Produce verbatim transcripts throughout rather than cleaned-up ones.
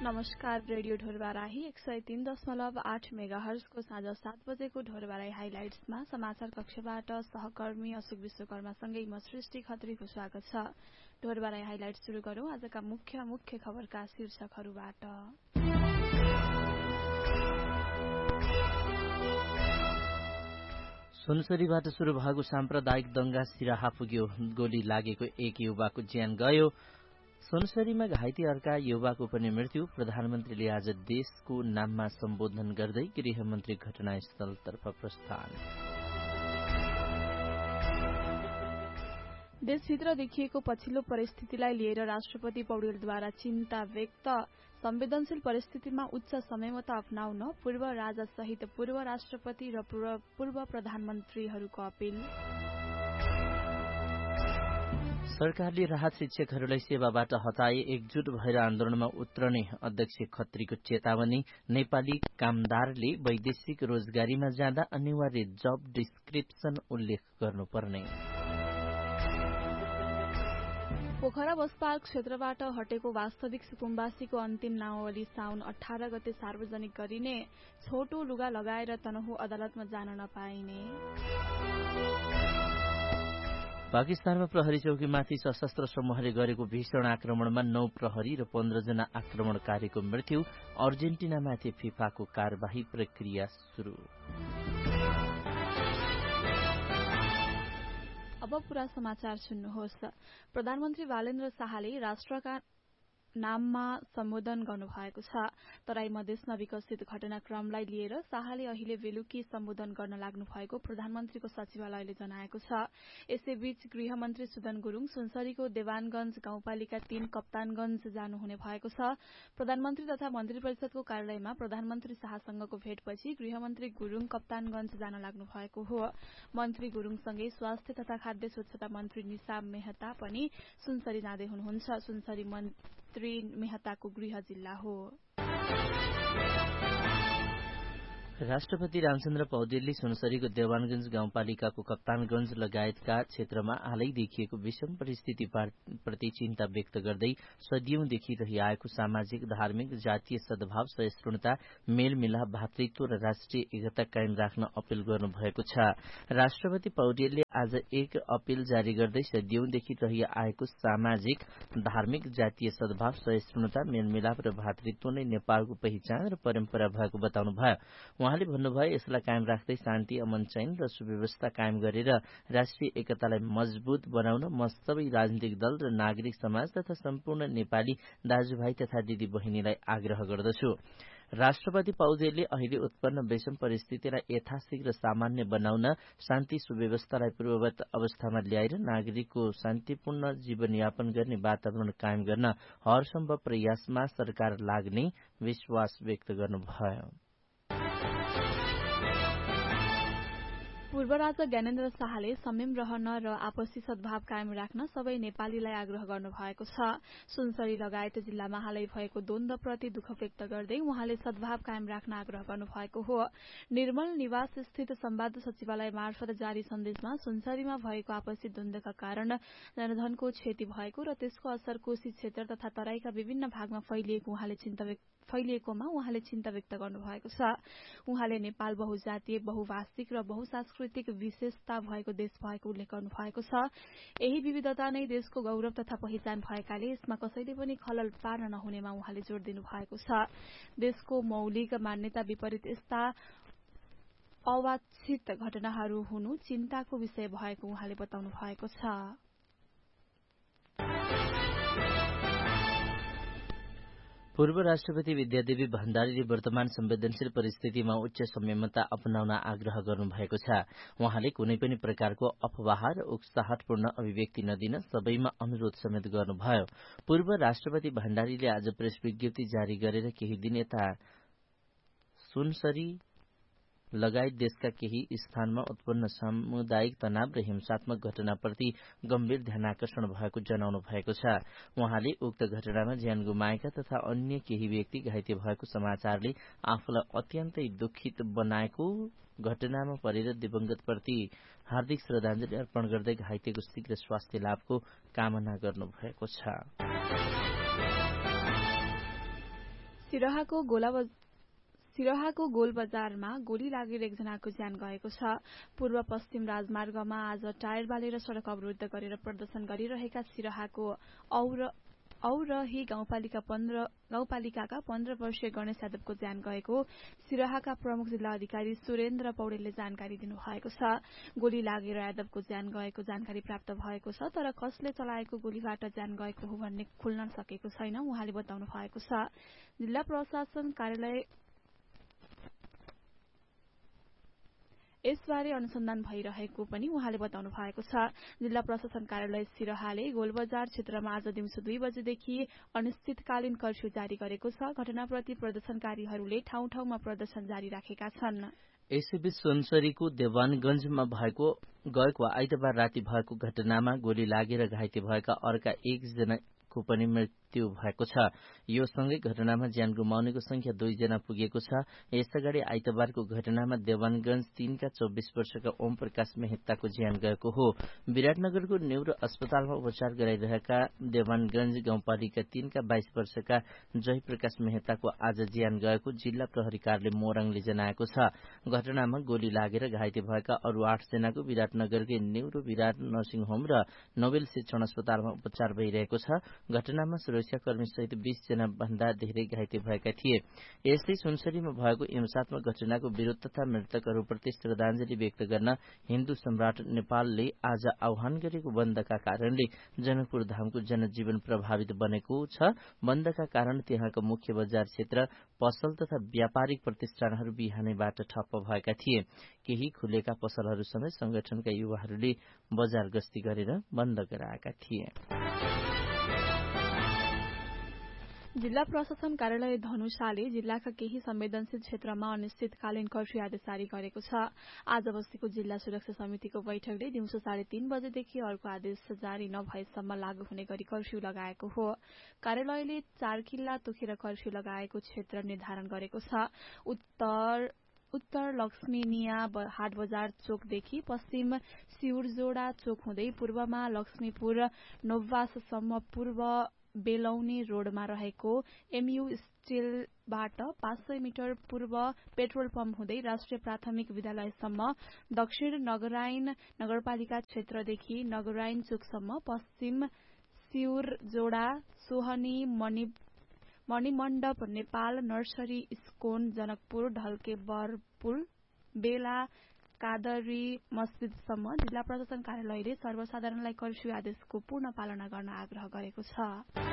नमस्कार। रेडियो ढोरबाराही एक सय तीन दशमलव आठ मेगा हर्जको साँझ सात बजेको ढोरबाराही हाइलाइट्समा समाचार कक्षबाट सहकर्मी अशोक विश्वकर्मासँगै म सृष्टि खत्रीको स्वागत छ। ढोरबाराही हाइलाइट्स सुरु गरौं आजका मुख्य मुख्य खबरका शीर्षकहरूबाट। सुनसरीबाट शुरू भएको साम्प्रदायिक दंगा सिराहा पुग्यो, गोली लागेको एक युवाको ज्यान गयो। सुनसरीमा घाइते अर्का युवाको पनि मृत्यु। प्रधानमन्त्रीले आज देशको नाममा सम्बोधन गर्दै गृहमन्त्री घटनास्थलतर्फ प्रस्थान। देशभित्र देखिएको पछिल्लो परिस्थितिलाई लिएर राष्ट्रपति पौडेलद्वारा चिन्ता व्यक्त। संवेदनशील परिस्थितिमा उच्च संयमता अप्नाउन पूर्व राजा सहित पूर्व राष्ट्रपति र पूर्व प्रधानमन्त्रीहरूको अपील। सरकारले राहत शिक्षकहरूलाई सेवाबाट हटाए, एकजुट भएर आन्दोलनमा उत्रने अध्यक्ष खत्रीको चेतावनी। नेपाली कामदारले वैदेशिक रोजगारीमा जाँदा अनिवार्य जब डिस्क्रिप्सन उल्लेख गर्नुपर्ने। पोखरा बस पार्क क्षेत्रबाट हटेको वास्तविक सुकुम्बासीको अन्तिम नामावली साउन अठार गते सार्वजनिक गरिने। छोटो लुगा लगाएर तनहु अदालतमा जान नपाइने। पाकिस्तानमा प्रहरी चौकीमाथि सशस्त्र समूहले गरेको भीषण आक्रमणमा नौ प्रहरी र पन्ध्र जना आक्रमणकारीको मृत्यु। अर्जेन्टिनामाथि फिफाको कार्यवाही प्रक्रिया शुरू। अब पूरा समाचार सुन्नुहोस्। प्रधानमन्त्री बालेन्द्र शाहले राष्ट्रका नाममा सम्बोधन गर्नुभएको छ। तराई मधेसमा विकसित घटनाक्रमलाई लिएर शाहले अहिले बेलुकी सम्बोधन गर्न लाग्नु भएको प्रधानमन्त्रीको सचिवालयले जनाएको छ। यसैबीच गृहमन्त्री सुदन गुरूङ सुनसरीको देवानगंज गाउँपालिका तीन कप्तानगंज जानुहुने भएको छ। प्रधानमन्त्री तथा मन्त्री परिषदको कार्यालयमा प्रधानमन्त्री शाहसँगको भेटपछि गृहमन्त्री गुरूङ कप्तानगंज जान लाग्नु भएको हो। मन्त्री गुरूङसँगै स्वास्थ्य तथा खाद्य स्वच्छता मन्त्री निशा मेहता पनि सुनसरी जाँदै हुनुहुन्छ। सुनसरी मन्त्री मेहताको गृह जिल्ला हो। राष्ट्रपति रामचन्द्र पौडेलले सुनसरीको देवानगंज गाउँपालिकाको कप्तानगंज लगायतका क्षेत्रमा हालै देखिएको विषम परिस्थितिप्रति चिन्ता व्यक्त गर्दै सदियौंदेखि रहिआएको सामाजिक, धार्मिक, जातीय सद्भाव, सहिष्णुता, मेलमिलाप, भातृत्व र राष्ट्रिय एकता कायम राख्न अपील गर्नुभएको छ। राष्ट्रपति पौडेलले आज एक अपील जारी गर्दै सदियौंदेखि रहिआएको सामाजिक, धार्मिक, जातीय सद्भाव, सहिष्णुता, मेलमिलाप र भातृत्व नै नेपालको पहिचान र परम्परा भएको बताउनुभयो। उहाँले भन्नुभयो, यसलाई कायम राख्दै शान्ति, अमन चैन र सुव्यवस्था कायम गरेर राष्ट्रिय एकतालाई मजबूत बनाउन म सबै राजनीतिक दल र नागरिक समाज तथा सम्पूर्ण नेपाली दाजुभाइ तथा दिदी बहिनीलाई आग्रह गर्दछु। राष्ट्रपति पौडेलले अहिले उत्पन्न विषम परिस्थितिलाई यथाशीघ्र सामान्य बनाउन, शान्ति सुव्यवस्थालाई पूर्ववत अवस्थामा ल्याएर नागरिकको शान्तिपूर्ण जीवनयापन गर्ने वातावरण कायम गर्न हरसम्भव प्रयासमा सरकार लाग्ने विश्वास व्यक्त गर्नुभयो। पूर्व राजा ज्ञानेन्द्र शाहले संयम रहन र आपसी सद्भाव कायम राख्न सबै नेपालीलाई आग्रह गर्नुभएको छ। सुनसरी लगायत जिल्लामा हालै भएको द्वन्द्वप्रति दुःख व्यक्त गर्दै उहाँले सद्भाव कायम राख्न आग्रह गर्नुभएको हो। निर्मल निवास स्थित संवाद सचिवालय मार्फत जारी सन्देशमा सुनसरीमा भएको आपसी द्वन्द्वका कारण जनधनको क्षति भएको र त्यसको असर कोशी क्षेत्र तथा तराईका विभिन्न भागमा फैलिएको उहाँले चिन्ता व्यक्त फैलिएकोमा उहाँले चिन्ता व्यक्त गर्नुभएको छ। उहाँले नेपाल बहुजातीय, बहुभाषिक र बहुसांस्कृतिक विशेषता भएको देश भएको उल्लेख गर्नुभएको छ। यही विविधता नै देशको गौरव तथा पहिचान भएकाले यसमा कसैले पनि खलल पार्न नहुनेमा उहाँले जोड़ दिनु भएको छ। देशको मौलिक मान्यता विपरीत यस्ता अवांछित घटनाहरू हुनु चिन्ताको विषय भएको उहाँले बताउनु भएको छ। पूर्व राष्ट्रपति विद्यादेवी भण्डारीले वर्तमान संवेदनशील परिस्थितिमा उच्च संयमता अपनाउन आग्रह गर्नुभएको छ। उहाँले कुनै पनि प्रकारको अफवाह र उकसाहटपूर्ण अभिव्यक्ति नदिन सबैमा अनुरोध समेत गर्नुभयो। पूर्व राष्ट्रपति भण्डारीले आज प्रेस विज्ञप्ति जारी गरेर केही दिन यता सुनसरी लगायत देशका केही स्थानमा उत्पन्न सामुदायिक तनाव र हिंसात्मक घटनाप्रति गम्भीर ध्यानाकर्षण भएको जनाउनु भएको छ। उहाँले उक्त घटनामा ज्यान गुमाएका तथा अन्य केही व्यक्ति घाइते भएको समाचारले आफूलाई अत्यन्तै दुखित बनाएको, घटनामा परेर दिवंगतप्रति हार्दिक श्रद्धाञ्जली अर्पण गर्दै घाइतेको शीघ्र स्वास्थ्य लाभको कामना गर्नुभएको छ। सिरहाको गोला सिरहाको गोल बजारमा गोली लागेर एकजनाको ज्यान गएको छ। पूर्व पश्चिम राजमार्गमा आज टायर बालेर सड़क अवरुद्ध गरेर प्रदर्शन गरिरहेका सिरहाको और औरही गाउँपालिका पन्ध्र गाउँपालिकाका पन्ध्र वर्षीय गणेश यादवको ज्यान गएको सिरहाका प्रमुख जिल्ला अधिकारी सुरेन्द्र पौडेलले जानकारी दिनुभएको छ। गोली लागेर यादवको ज्यान गएको जानकारी प्राप्त भएको छ, तर कसले चलाएको गोलीबाट ज्यान गएको हो भन्ने खुल्न सकेको छैन उहाँले बताउनु भएको छ। जिल्ला प्रशासन कार्यालय यसबारे अनुसन्धान भइरहेको पनि उहाँले बताउनु भएको छ। जिल्ला प्रशासन कार्यालय सिरहाले गोलबजार क्षेत्रमा आज दिउँसो दुई बजेदेखि अनिश्चितकालीन कर्फ्यू जारी गरेको छ। घटनाप्रति प्रदर्शनकारीहरूले ठाउँ ठाउँमा प्रदर्शन जारी राखेका छन्। यसैबीच सोनसरीको देवानगंजमा भएको गएको आइतबार राति भएको घटनामा गोली लागेर घाइते भएका अर्का एकजनाको पनि मृत्यु भएको छ। यो सँगै घटनामा ज्यान गुमाउनेको संख्या दुईजना पुगेको छ। यसअगाडि आइतबारको घटनामा देवानगंज तीनका चौबिस वर्षका ओम प्रकाश मेहताको ज्यान गएको हो। विराटनगरको न्यूरो अस्पतालमा उपचार गराइरहेका देवानगंज गाउँपालिका तीनका बाइस वर्षका जय प्रकाश मेहताको आज ज्यान गएको जिल्ला प्रहरी कार्यालय मोरङले जनाएको छ। घटनामा गोली लागेर घाइते भएका अरू आठजनाको विराटनगरकै न्यूरो विराट नर्सिङ होम र नोबेल शिक्षण अस्पतालमा उपचार भइरहेको छ। घटनामा सुरक्षाकर्मी सहित बीस जना भन्दा धेरै घाइते भएका थिए। यस्तै सुनसरीमा भएको हिंसात्मक घटनाको विरोध तथा मृतकहरूप्रति श्रद्धाञ्जली व्यक्त गर्न हिन्दू सम्राट नेपालले आज आह्वान गरेको बन्दका कारणले जनकपुर धामको जनजीवन प्रभावित बनेको छ। बन्दका कारण त्यहाँको मुख्य बजार क्षेत्र, पसल तथा व्यापारिक प्रतिष्ठानहरू बिहानैबाट ठप्प भएका थिए। केही खुलेका पसलहरू समेत संगठनका युवाहरूले बजार गस्ती गरेर बन्द गराएका थिए। जिल्ला प्रशासन कार्यालय धनुषाले जिल्लाका केही संवेदनशील क्षेत्रमा अनिश्चितकालीन कर्फ्यू आदेश जारी गरेको छ। आज बसेको जिल्ला सुरक्षा समितिको बैठकले दिउँसो साढे तीन बजेदेखि अर्को आदेश जारी नभएसम्म लागू हुने गरी कर्फ्यू लगाएको हो। कार्यालयले चार किल्ला तोकेर कर्फ्यू लगाएको क्षेत्र निर्धारण गरेको छ। उत्तर उत्तर लक्ष्मीनिया हाट बजार चोकदेखि पश्चिम सिउरजोडा चोक हुँदै पूर्वमा लक्ष्मीपुर नोभवाससम्म, पूर्व बेलौनी रोडमा रहेको एमयू स्टिलबाट पाँच सय मिटर पूर्व पेट्रोल पम्प हुँदै राष्ट्रिय प्राथमिक विद्यालयसम्म, दक्षिण नगरायन नगरपालिका क्षेत्रदेखि नगरायन चोकसम्म, पश्चिम सिउरजोडा सोहनी मणि मणिमण्डप नेपाल नर्सरी इस्कोन जनकपुर ढल्के बरपुल बेला कादरी मस्जिदसम्म जिल्ला प्रशासन कार्यालयले सर्वसाधारणलाई कर्फ्यू आदेशको पूर्ण पालना गर्न आग्रह गरेको छ।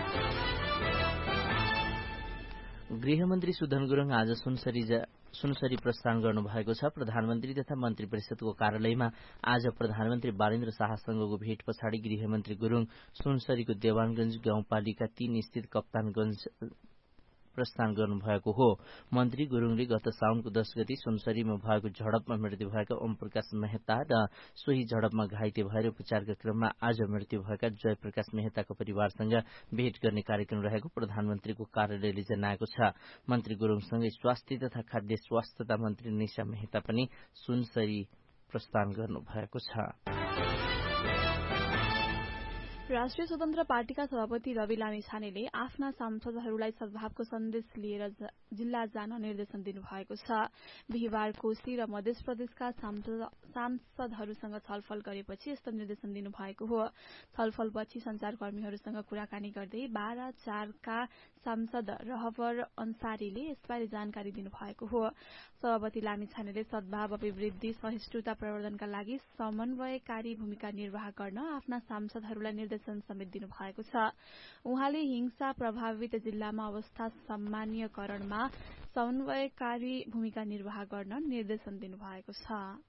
गृहमन्त्री सुदन गुरुङ आज सुनसरी सुनसरी प्रस्थान गर्नुभएको छ। प्रधानमन्त्री तथा मन्त्री परिषदको कार्यालयमा आज प्रधानमन्त्री बालेन्द्र शाहसँगको भेट पछाडि गृहमन्त्री गुरुङ सुनसरीको देवानगंज गाउँपालिका तीन स्थित कप्तानगंज प्रस्थान गर्नुभएको हो। मन्त्री गुरुङले गत साउनको दश गति सुनसरीमा भएको झडपमा मृत्यु भएका ओम प्रकाश मेहता र सोही झडपमा घाइते भएर उपचारका क्रममा आज मृत्यु भएका जय प्रकाश मेहताको परिवारसँग भेट गर्ने कार्यक्रम रहेको प्रधानमन्त्रीको कार्यालयले जनाएको छ। मन्त्री गुरुङसँगै स्वास्थ्य तथा खाद्य स्वास्थ्यता मन्त्री निशा मेहता पनि सुनसरी प्रस्थान गर्नुभएको छ। राष्ट्रिय स्वतन्त्र पार्टीका सभापति रवि लामिछानेले आफ्ना सांसदहरूलाई सद्भावको सन्देश लिएर जिल्ला जान निर्देशन दिनुभएको छ। बिहिबार कोशी र मध्य प्रदेशका सांसदहरूसँग छलफल गरेपछि यस्तो निर्देशन दिनुभएको हो। छलफलपछि संचारकर्मीहरूसँग कुराकानी गर्दै बाह्र चारका सांसद रहबर अन्सारीले यसबारे जानकारी दिनुभएको हो। सभापति लामिछानेले सद्भाव, अभिवृद्धि, सहिष्णुता प्रवर्धनका लागि समन्वयकारी भूमिका निर्वाह गर्न आफ्ना सांसदहरूलाई निर्देशन समेत दिनुभएको छ। उहाँले हिंसा प्रभावित जिल्लामा अवस्था सामान्यकरणमा समन्वयकारी भूमिका निर्वाह गर्न निर्देशन दिनुभएको छ।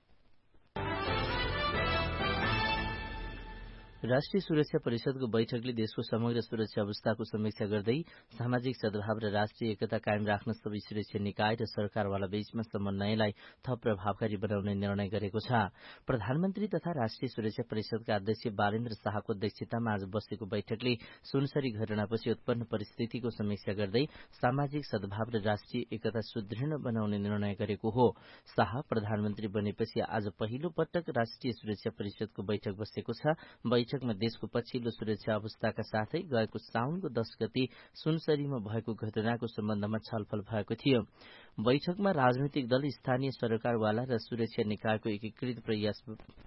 राष्ट्रिय सुरक्षा परिषदको बैठकले देशको समग्र सुरक्षा अवस्थाको समीक्षा गर्दै सामाजिक सद्भाव र राष्ट्रिय एकता कायम राख्न सबै सुरक्षा निकाय र सरकारवाला बीचमा समन्वयलाई थप प्रभावकारी बनाउने निर्णय गरेको छ। प्रधानमन्त्री तथा राष्ट्रिय सुरक्षा परिषदका अध्यक्ष बालेन्द्र शाहको अध्यक्षतामा आज बसेको बैठकले सुनसरी घटनापछि उत्पन्न परिस्थितिको समीक्षा गर्दै सामाजिक सद्भाव र राष्ट्रिय एकता सुदृढ बनाउने निर्णय गरेको हो। शाह प्रधानमन्त्री बनेपछि आज पहिलो पटक राष्ट्रिय सुरक्षा परिषदको बैठक बसेको छ। बैठक बैठकमा देशको पछिल्लो सुरक्षा अवस्थाका साथै गएको साउनको दस गते सुनसरीमा भएको घटनाको सम्बन्धमा छलफल भएको थियो। बैठकमा राजनैतिक दल, स्थानीय सरकारवाला र सुरक्षा निकायको एकीकृत प्रयास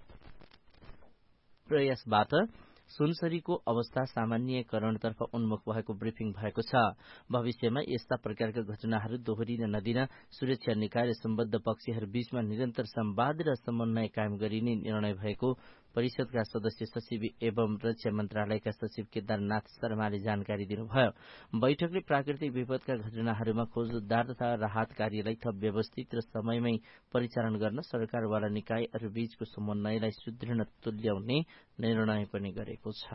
प्रयासबाट सुनसरीको अवस्था सामान्यकरणतर्फ उन्मुख भएको ब्रिफिङ भएको छ। भविष्यमा यस्ता प्रकारका घटनाहरू दोहोरिन नदिन सुरक्षा निकाय र सम्बद्ध पक्षहरूबीचमा निरन्तर संवाद र समन्वय कायम गरिने निर्णय भएको परिषदका सदस्य सचिव एवं रक्षा मन्त्रालयका सचिव केदारनाथ शर्माले जानकारी दिनुभयो। बैठकले प्राकृतिक विपदका घटनाहरूमा खोज उद्धार तथा राहत कार्यलाई थप व्यवस्थित र समयमै परिचालन गर्न सरकारवाला निकायहरूबीचको समन्वयलाई सुदृढ तुल्याउने निर्णय पनि गरेको छ।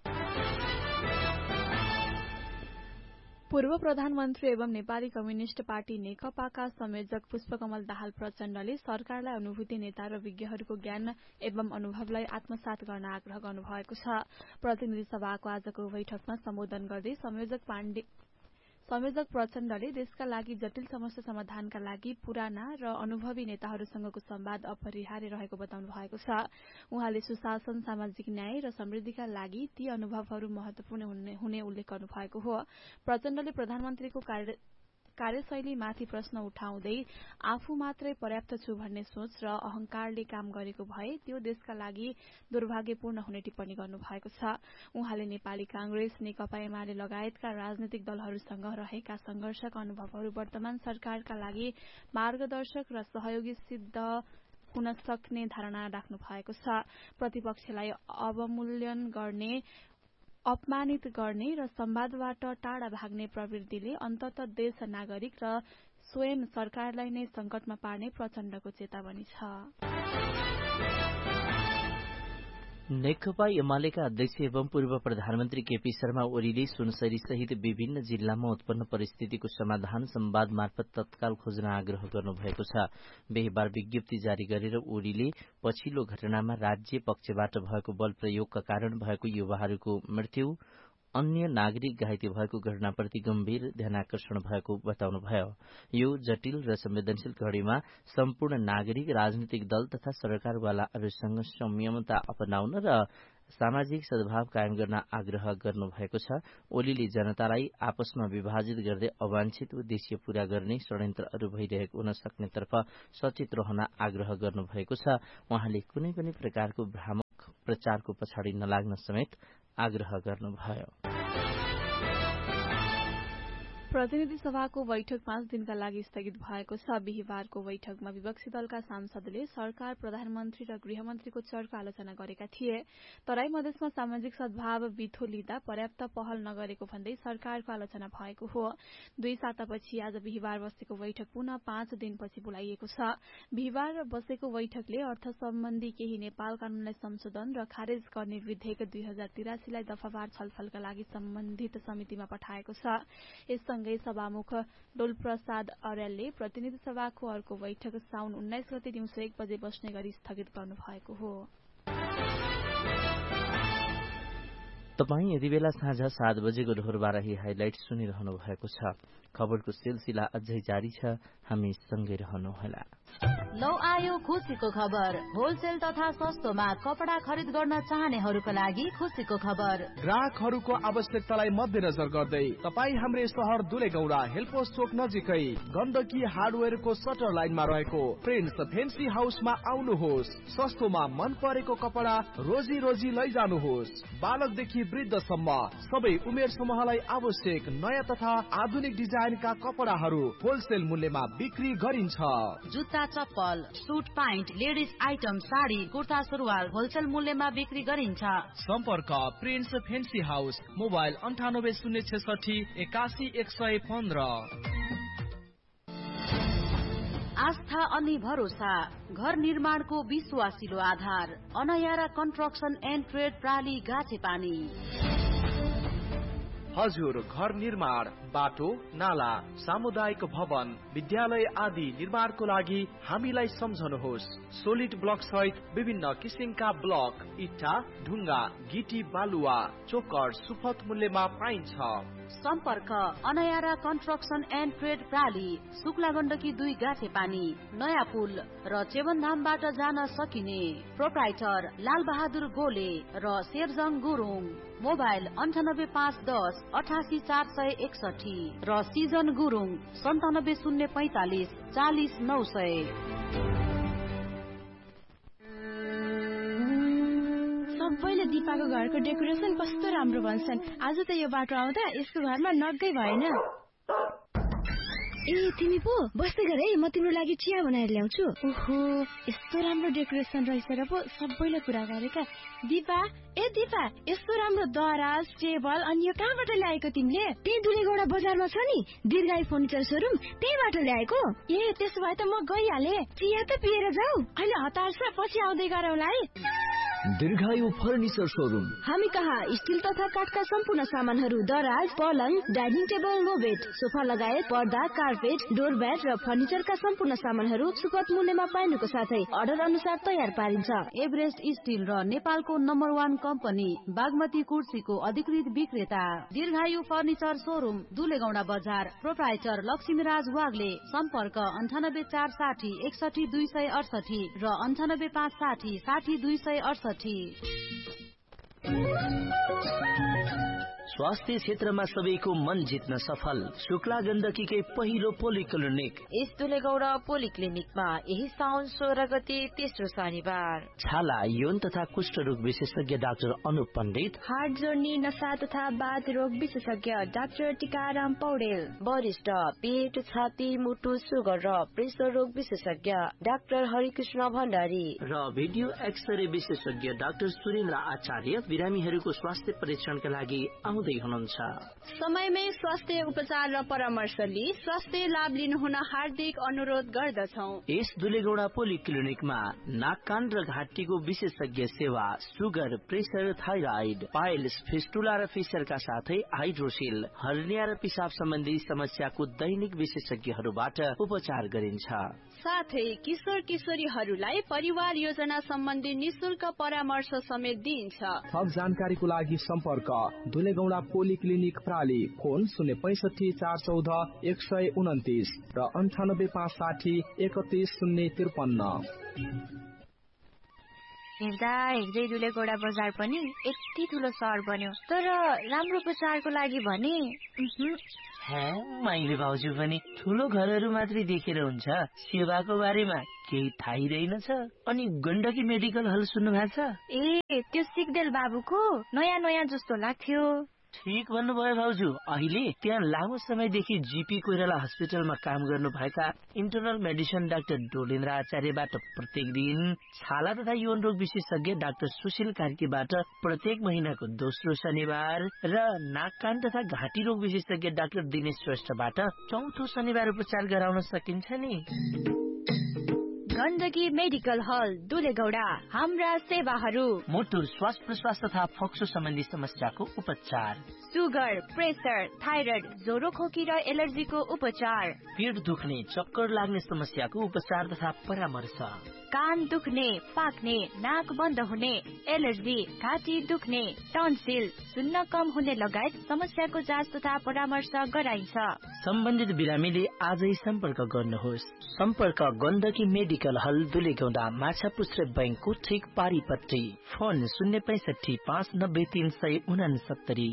पूर्व प्रधानमन्त्री एवं नेपाली कम्युनिष्ट पार्टी नेकपाका संयोजक पुष्पकमल दाहाल प्रचण्डले सरकारलाई अनुभूति नेता र विज्ञहरूको ज्ञान एवं अनुभवलाई आत्मसात गर्न आग्रह गर्नुभएको छ। प्रतिनिधि सभाको आजको बैठकमा सम्बोधन गर्दै संयोजक पाण्डे संयोजक प्रचण्डले देशका लागि जटिल समस्या समाधानका लागि पुराना र अनुभवी नेताहरूसँगको संवाद अपरिहार्य रहेको बताउनु भएको छ। उहाँले सुशासन, सामाजिक न्याय र समृद्धिका लागि ती अनुभवहरू महत्वपूर्ण हुने उल्लेख गर्नु भएको हो। प्रचण्डले प्रधानमन्त्रीको कार्य कार्यशैलीमाथि प्रश्न उठाउँदै आफू मात्रै पर्याप्त छु भन्ने सोच र अहंकारले काम गरेको भए त्यो देशका लागि दुर्भाग्यपूर्ण हुने टिप्पणी गर्नु भएको छ। उहाँले नेपाली कांग्रेस, नेकपा एमाले लगायतका राजनैतिक दलहरूसँग रहेका संघर्षका अनुभवहरू वर्तमान सरकारका लागि मार्गदर्शक र सहयोगी सिद्ध हुन सक्ने धारणा राख्नु भएको छ। प्रतिपक्षलाई अवमूल्यन गर्ने, अपमानित गर्ने र संवादबाट टाढा भाग्ने प्रवृत्तिले अन्ततः देश, नागरिक र स्वयं सरकारलाई नै संकटमा पार्ने प्रचण्डको चेतावनी छ। नेकपा एमालेका अध्यक्ष एवं पूर्व प्रधानमन्त्री केपी शर्मा ओलीले सुनसरी सहित विभिन्न जिल्लामा उत्पन्न परिस्थितिको समाधान संवाद मार्फत तत्काल खोज्न आग्रह गर्नुभएको छ। बिहीबार विज्ञप्ति जारी गरेर ओलीले पछिल्लो घटनामा राज्य पक्षबाट भएको बल प्रयोगका कारण भएको युवाहरूको मृत्यु, अन्य नागरिक घाइते भएको घटनाप्रति गम्भीर ध्यानाकर्षण भएको बताउनुभयो। यो जटिल र संवेदनशील घड़ीमा सम्पूर्ण नागरिक, राजनीतिक दल तथा सरकारवालाहरूसँग संयमता अपनाउन र सामाजिक सद्भाव कायम गर्न आग्रह गर्नुभएको छ। ओलीले जनतालाई आपसमा विभाजित गर्दै अवांछित उद्देश्य पूरा गर्ने षड्यन्त्रहरू भइरहेको हुन सक्नेतर्फ सचेत रहन आग्रह गर्नुभएको छ। उहाँले कुनै पनि प्रकारको भ्रामक प्रचारको पछाडि नलाग्न समेत आग्रह गर्नुभयो। प्रतिनिधि सभाको बैठक पाँच दिनका लागि स्थगित भएको छ। बिहीबारको बैठकमा विपक्षी दलका सांसदले सरकार, प्रधानमन्त्री र गृहमन्त्रीको चर्को आलोचना गरेका थिए। तराई मधेसमा सामाजिक सद्भाव बिथो लिँदा पर्याप्त पहल नगरेको भन्दै सरकारको आलोचना भएको हो। दुई सातापछि आज बिहीबार बसेको बैठक पुनः पाँच दिनपछि बोलाइएको छ। बिहीबार बसेको बैठकले अर्थ सम्बन्धी केही नेपाल कानूनलाई संशोधन र खारेज गर्ने विधेयक दुई हजार तिरासीलाई दफावार छलफलका लागि सम्बन्धित समितिमा पठाएको छ। यससँगै सभामुख डोलप्रसाद अर्यालले प्रतिनिधि सभाको अर्को बैठक साउन उन्नाइस गते दिउँसो एक बजे बस्ने गरी स्थगित गर्नुभएको हो। तपाईँ यति बेला साँझ सात बजेको ढोरबाराही हाइलाइट सुनिरहनु भएको छ। खबरको सिलसिला अझै जारी छ, हामी सँगै रहनुहोला। लौ आयो खुसीको खबर। होलसेल तथा सस्तोमा कपडा खरिद गर्न चाहनेहरूका लागि खुसीको खबर। ग्राहकहरूको आवश्यकतालाई मध्यनजर गर्दै तपाईँ हाम्रै शहर दुलेगौडा हेलपोस्ट चोक नजिकै गण्डकी हार्डवेयरको सटर लाइनमा रहेको प्रिन्स फेन्सी हाउसमा आउनुहोस्। सस्तोमा मन परेको कपडा रोजी रोजी लैजानुहोस्। बालकदेखि वृद्धसम्म सबै उमेर समूहलाई आवश्यक नयाँ तथा आधुनिक डिजाइनका कपडाहरू होलसेल मूल्यमा बिक्री गरिन्छ। जुत्ता, चप्पल, suit pant, ladies item, sari, kurta, सुरुवाल होलसेल मूल्यमा बिक्री गरिन्छ। सम्पर्क प्रिन्स फेन्सी हाउस, मोबाइल अन्ठानब्बे शून्य छेसठी एकासी एक सय पन्ध्र। आस्था अनि भरोसा, घर निर्माणको विश्वासिलो आधार। अनयारा कन्स्ट्रक्सन एन्ड ट्रेड, प्राली, गाछेपानी। हजुर, घर निर्माण, बाटो, नाला, सामुदायिक भवन, विद्यालय आदि निर्माणको लागि हामीलाई सम्झनुहोस्। सोलिड ब्लक सहित विभिन्न किसिमका ब्लक, इट्टा, ढुङ्गा, गिटी, बालुवा, चोकर सुपथ मूल्यमा पाइन्छ। सम्पर्क अनयारा construction and trade प्राली, Shukla Gandaki दुई गाछे पानी, नयाँ पुल र चेवनधामबाट जान सकिने। प्रोप्राइटर लाल बहादुर गोले र शेरजङ गुरुङ। मोबाइल अन्ठानब्बे पाँच दस अठासी चार सय एकसठी र सिजन गुरुङ सन्तानब्बे शून्य पैंतालिस चालिस नौ सय। सबैले दिपाको घरको डेकोरेसन कस्तो राम्रो भन्छन्। आज त यो बाटो आउँदा यसको घरमा नगै भएन। ए तिमी पो बस्दै गर है, म तिम्रो लागि चिया बनाएर ल्याउँछु। ओहो यस्तो राम्रो डेकोरेसन रहेछ र पो सबैले कुरा गरेका। दिपा ए दिपा यस्तो राम्रो दराज टेबल अनि यो कहाँबाट ल्याएको तिमीले? त्यही दुलेगौडा बजारमा छ नि दीर्घायु फर्निचर सोरुम, त्यहीबाट ल्याएको। ए त्यसो भए त म गइहाले। चिया त पिएर जाऊ। अहिले हतार छ, पछि आउँदै गरौँला है। दीर्घायु फर्निचर सोरुम। हामी कहाँ स्टिल तथा काठका सम्पूर्ण सामानहरू, दराज, पलङ, डाइनिङ टेबल, लो बेड, सोफा लगायत पर्दा, कार्पेट, डोर ब्याट र फर्निचरका सम्पूर्ण सामानहरू सुपथ मूल्यमा पाइनुको साथै अर्डर अनुसार तयार पारिन्छ। एभरेस्ट स्टिल र नेपालको नम्बर वान कम्पनी बागमती कुर्सीको अधिकृत विक्रेता दीर्घायु फर्निचर सोरुम, दुलेगौडा बजार। प्रोप्राइटर लक्ष्मीराज वाग्ले। सम्पर्क अन्ठानब्बे चार साठी एकसठी दुई सय अडसठी र अन्ठानब्बे पाँच साठी साठी दुई सय अडसठी। स्वास्थ्य क्षेत्रमा सबैको मन जित्न सफल शुक्ला गण्डकीकै पहिलो पोलिक्लिनिक यस दुलेगौडा पोलिक्लिनिकमा यही साउन सोह्र गते तेस्रो शनिबार छाला, यौन तथा कुष्ठ रोग विशेषज्ञ डाक्टर अनुप पण्डित, हार्ट जोर्नी, नसा तथा बाथ रोग विशेषज्ञ डाक्टर टिकाराम पौडेल, वरिष्ठ पेट, छाती, मुटु, सुगर र प्रेसर रोग विशेषज्ञ डाक्टर हरिकृष्ण भण्डारी र भिडियो एक्सरे विशेषज्ञ डाक्टर सुरेन्द्र आचार्य बिरामीहरूको स्वास्थ्य परीक्षणका लागि आउँदै हुनुहुन्छ। समयमै स्वास्थ्य उपचार र परामर्श लिई स्वास्थ्य लाभ लिनुहुन हार्दिक अनुरोध गर्दछौ। यस दुलेगौडा पोलिक्लिनिकमा नाक कान र घाँटीको विशेषज्ञ सेवा, sugar, pressure, thyroid, piles, fistula र फिसरका साथै हाइड्रोसिल, हर्निया र पिसाब सम्बन्धी समस्याको दैनिक विशेषज्ञहरूबाट उपचार गरिन्छ। साथै किशोर किशोरीहरूलाई परिवार योजना सम्बन्धी निशुल्क परामर्श समेत दिइन्छ। थप जानकारीको लागि सम्पर्क दुलेगौडा पोलिक्लिनिक प्राली, फोन शून्य पैंसठी चार चौध एक सय उन्तिस र अन्ठानब्बे पाँच साठी एकतिस शून्य त्रिपन्न। हेर्दा हेर्दै दुलेगौडा बजार पनि यति ठुलो सहर बन्यो, तर राम्रो उपचारको लागि भने माइली भाउजू पनि ठुलो घरहरू मात्रै देखेर हुन्छ, सेवाको बारेमा केही थाहै रहेनछ। अनि गण्डकी मेडिकल हल सुन्नु भएको छ? ए त्यो सिग्देल बाबुको नयाँ नयाँ जस्तो लाग्थ्यो। ठिक भन्नुभयो भाउजू, अहिले त्यहाँ लामो समयदेखि जीपी कोइराला हस्पिटलमा काम गर्नु भएका इन्टरनल मेडिसिन डाक्टर डोलेन्द्र आचार्यबाट प्रत्येक दिन, छाला तथा यौन रोग विशेषज्ञ डाक्टर सुशील कार्कीबाट प्रत्येक महिनाको दोस्रो शनिबार र नाक कान तथा घाँटी रोग विशेषज्ञ डाक्टर दिनेश श्रेष्ठबाट चौथो शनिबार उपचार गराउन सकिन्छ नि। गण्डकी मेडिकल हल दुलेगौडा, हाम्रा सेवाहरू मुटु, श्वास प्रश्वास तथा फोक्सो सम्बन्धी समस्याको उपचार, सुगर, प्रेसर, थाइराइड, ज्वरो खोकी र एलर्जीको उपचार, पेट दुख्ने, चक्कर लाग्ने समस्याको उपचार तथा परामर्श, कान दुख्ने, पाक्ने, नाक बन्द हुने, एलर्जी, घाँटी दुख्ने, टन्सिल, सुन्न कम हुने लगायत समस्याको जाँच तथा परामर्श गराइन्छ। सम्बन्धित बिरामीले आजै सम्पर्क गर्नुहोस्। सम्पर्क गण्डकी मेडिकल हल दुलेगौडा, माछापुच्छ्रे बैंकको ठिक पारिपट्टि, फोन शून्य पैंसठी पाँच नब्बे तीन सय उनासत्तरी।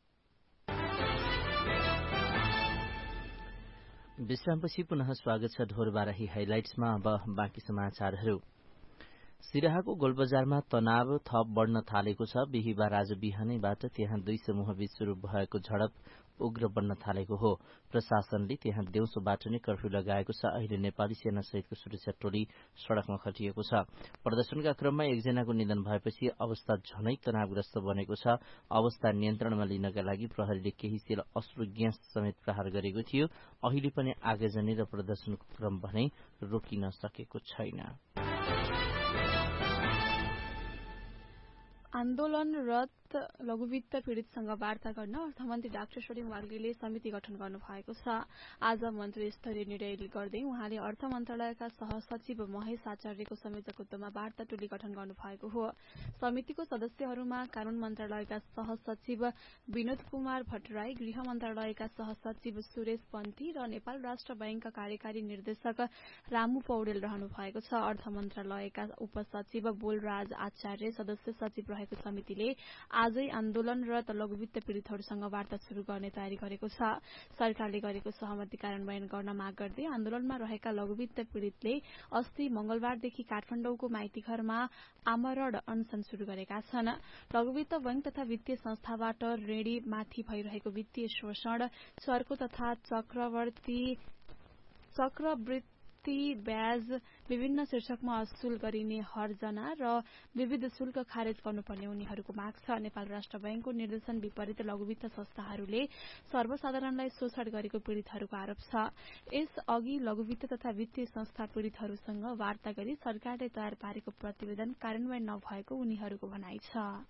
विश्रामपछि पुनः स्वागत छ ढोरबाराही हाइलाइट्समा। अब बाँकी समाचारहरू। सिराहाको गोलबजारमा तनाव थप बढ्न थालेको छ। बिहिबार आज बिहानैबाट त्यहाँ दुई समूहबीच शुरू भएको झडप उग्र बन्न थालेको हो। प्रशासनले त्यहाँ देउसोबाट नै कर्फ्यू लगाएको छ। अहिले नेपाली सेना सहितको सुरक्षा टोली सड़कमा खटिएको छ। प्रदर्शनका क्रममा एकजनाको निधन भएपछि अवस्था झनै तनावग्रस्त बनेको छ। अवस्था नियन्त्रणमा लिनका लागि प्रहरीले केही सेल अश्रु ग्यास समेत प्रहार गरेको थियो। अहिले पनि आगजनी र प्रदर्शनको क्रम भने रोकिन सकेको छैन। आन्दोलनरत लघुवित्त लघुवित्त पीडितसँग वार्ता गर्न अर्थमन्त्री डाक्टर सोडिङ वाग्लेले समिति गठन गर्नु भएको छ। आज मन्त्री स्तरीय निर्णय गर्दै उहाँले अर्थ मन्त्रालयका सहसचिव महेश आचार्यको संयोजकत्वमा वार्ता टोली गठन गर्नु भएको हो। समितिको सदस्यहरूमा कानून मन्त्रालयका सहसचिव विनोद कुमार भट्टराई, गृह मन्त्रालयका सहसचिव सुरेश पन्थी र नेपाल राष्ट्र बैंकका कार्यकारी निर्देशक रामु पौडेल रहनु भएको छ। अर्थ मन्त्रालयका उपसचिव बोलराज आचार्य सदस्य सचिव रहेको समितिले आजै आन्दोलनरत लघुवित्त पीड़ितहरूसँग वार्ता शुरू गर्ने तयारी गरेको छ। सरकारले गरेको सहमति कार्यान्वयन गर्न माग गर्दै आन्दोलनमा रहेका लघुवित्त पीड़ितले अस्ति मंगलबारदेखि काठमाडौँको माइतीघरमा आमरण अनशन शुरू गरेका छन्। लघुवित्त बैंक तथा वित्तीय संस्थाबाट ऋणी माथि भइरहेको वित्तीय शोषण, चर्को तथा चक्रवर्ती चक्रवृत्ति ब्याज, विभिन्न शीर्षकमा असुल गरिने हर्जना र विविध शुल्क खारेज गर्नुपर्ने उनीहरूको माग छ। नेपाल राष्ट्र बैंकको निर्देशन विपरीत लघुवित्त संस्थाहरूले सर्वसाधारणलाई शोषण गरेको पीड़ितहरूको आरोप छ। यस अघि लघुवित्त तथा वित्तीय संस्था पीड़ितहरूसँग वार्ता गरी सरकारले तयार पारेको प्रतिवेदन कार्यान्वयन नभएको उनीहरूको भनाइ छ।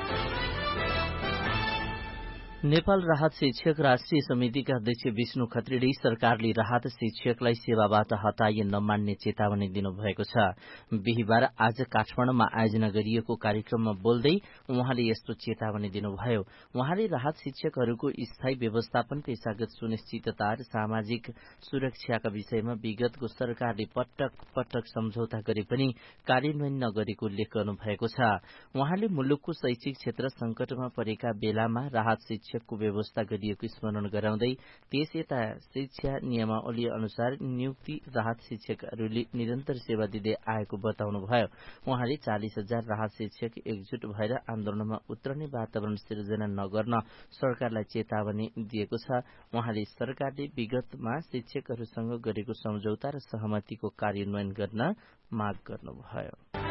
नेपाल राहत शिक्षक राष्ट्रिय समितिका अध्यक्ष विष्णु खत्रीले सरकारले राहत शिक्षकलाई सेवाबाट हटाइए नमान्ने चेतावनी दिनुभएको छ। बिहिबार आज काठमाडौँमा आयोजना गरिएको कार्यक्रममा बोल्दै उहाँले यस्तो चेतावनी दिनुभयो। उहाँले राहत शिक्षकहरूको स्थायी व्यवस्थापन, पेशागत सुनिश्चितता र सामाजिक सुरक्षाका विषयमा विगतको सरकारले पटक पटक सम्झौता गरे पनि कार्यान्वयन नगरेको उल्लेख गर्नुभएको छ। उहाँले मुलुकको शैक्षिक क्षेत्र संकटमा परेका बेलामा राहत शिक्षकको व्यवस्था गरिएको स्मरण गराउँदै त्यस यता शिक्षा नियमावली अनुसार नियुक्ति राहत शिक्षकहरूले निरन्तर सेवा दिँदै आएको बताउनुभयो। उहाँले चालिस हजार राहत शिक्षक एकजुट भएर आन्दोलनमा उत्रने वातावरण सिर्जना नगर्न सरकारलाई चेतावनी दिएको छ। उहाँले सरकारले विगतमा शिक्षकहरूसँग गरेको सम्झौता र सहमतिको कार्यान्वयन गर्न माग गर्नुभयो।